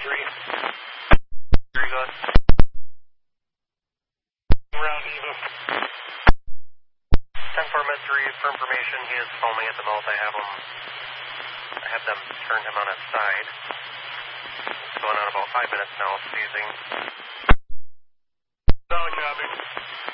Very good. Round Eva. 10-4 Med 3 for information. He is foaming at the mouth. I have them turn him on its side. It's going on about 5 minutes now. It's seizing. Solid copy.